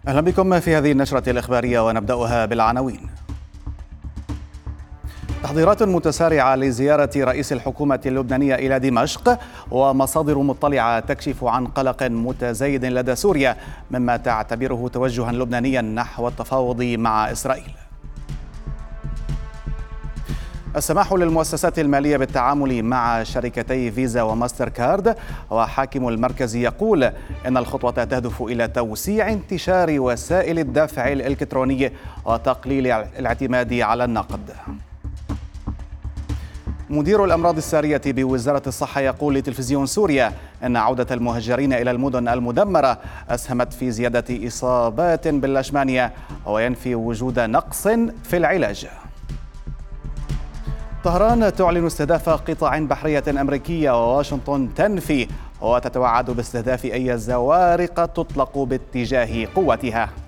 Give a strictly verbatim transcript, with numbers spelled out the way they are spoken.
أهلا بكم في هذه النشرة الإخبارية ونبدأها بالعناوين. تحضيرات متسارعة لزيارة رئيس الحكومة اللبنانية إلى دمشق، ومصادر مطلعة تكشف عن قلق متزايد لدى سوريا مما تعتبره توجها لبنانيا نحو التفاوض مع إسرائيل. السماح للمؤسسات المالية بالتعامل مع شركتي فيزا وماستر كارد، وحاكم المركز يقول إن الخطوة تهدف إلى توسيع انتشار وسائل الدفع الإلكتروني وتقليل الاعتماد على النقد. مدير الأمراض السارية بوزارة الصحة يقول لتلفزيون سوريا أن عودة المهجرين إلى المدن المدمرة أسهمت في زيادة إصابات باللاشمانيا، وينفي وجود نقص في العلاج. طهران تعلن استهداف قطاع بحرية أمريكية، وواشنطن تنفي وتتوعد باستهداف أي زوارق تطلق باتجاه قوتها.